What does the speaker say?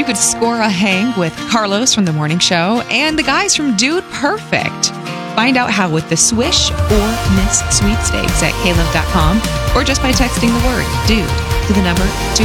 You could score a hang with Carlos from The Morning Show and the guys from Dude Perfect. Find out how with the Swish or Miss Sweepstakes at kalove.com or just by texting the word DUDE to the number